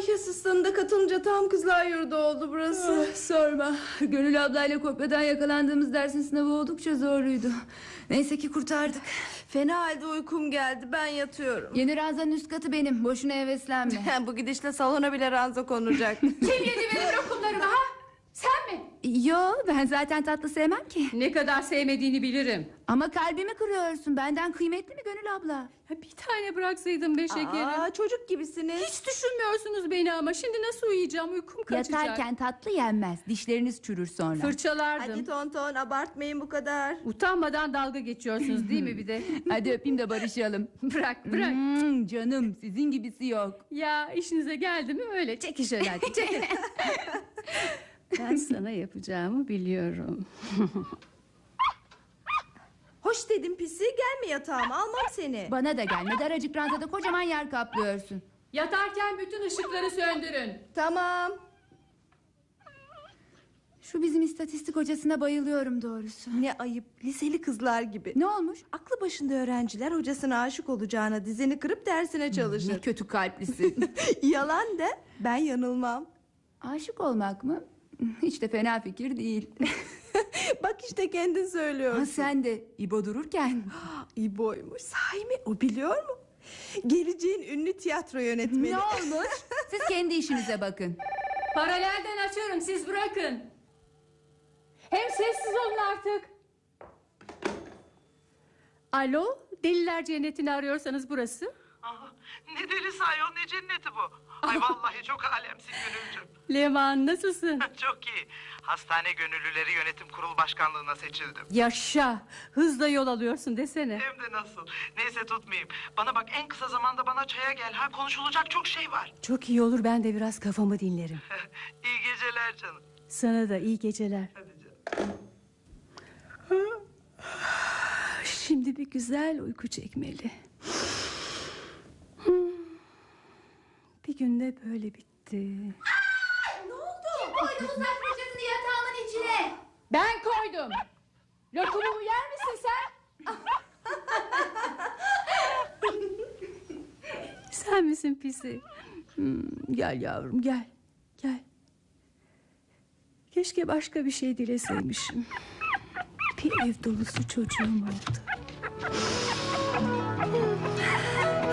asistanına katılınca tam kızlar yurdu oldu burası. Sorma. Gönül ablayla kopyadan yakalandığımız dersin sınavı oldukça zorluydu. Neyse ki kurtardık. Fena halde uykum geldi, ben yatıyorum. Yeni ranzanın üst katı benim. Boşuna heveslenme. Bu gidişle salona bile ranza konacak. Kim yedi benim lokumlarımı ha? Sen mi? Yo, ben zaten tatlı sevmem ki. Ne kadar sevmediğini bilirim. Ama kalbimi kırıyorsun. Benden kıymetli mi Gönül abla? Ya bir tane bıraksaydın be şekerim. Çocuk gibisiniz. Hiç düşünmüyorsunuz beni ama şimdi nasıl uyuyacağım, uykum kaçacak. Yatarken tatlı yenmez. Dişleriniz çürür sonra. Fırçalardım. Hadi tonton, abartmayın bu kadar. Utanmadan dalga geçiyorsunuz değil mi bir de? Hadi öpeyim de barışalım. Bırak. Canım, sizin gibisi yok. Ya işinize geldi mi öyle çekil şöyle hadi çekil. Ben sana yapacağımı biliyorum. Hoş dedim pisi, gelme yatağıma, almam seni. Bana da gelme, daracık ranzada kocaman yer kaplıyorsun. Yatarken bütün ışıkları söndürün. Tamam. Şu bizim istatistik hocasına bayılıyorum doğrusu. Ne ayıp, liseli kızlar gibi. Ne olmuş? Aklı başında öğrenciler hocasına aşık olacağına dizini kırıp dersine çalışır. Ne kötü kalplisin. Yalan de, ben yanılmam. Aşık olmak mı? Hiç de fena fikir değil. Bak işte kendin söylüyorsun. Ha, sen de İbo dururken. İbo'ymuş, sahi mi? O biliyor mu? Geleceğin ünlü tiyatro yönetmeni. Ne olmuş? Siz kendi işinize bakın. Paralelden açıyorum, siz bırakın. Hem sessiz olun artık. Alo, Deliler Cenneti'ni arıyorsanız burası. Ne delisi ayol, ne cenneti bu? Ay vallahi çok alemsin Gönülcüm. Leman nasılsın? Çok iyi. Hastane Gönüllüleri Yönetim Kurulu Başkanlığı'na seçildim. Yaşa, hızla yol alıyorsun desene. Hem de nasıl. Neyse tutmayayım. Bana bak, en kısa zamanda bana çaya gel. Ha, konuşulacak çok şey var. Çok iyi olur, ben de biraz kafamı dinlerim. İyi geceler canım. Sana da iyi geceler. Hadi canım. Şimdi bir güzel uyku çekmeli. Bir günde böyle bitti. Ne oldu? Kim koydu uzak fırçasını yatağımın içine? Ben koydum. Lokumumu yer misin sen? Sen misin pisi? Gel yavrum gel. Gel. Keşke başka bir şey dileseymişim. Bir ev dolusu çocuğum oldu.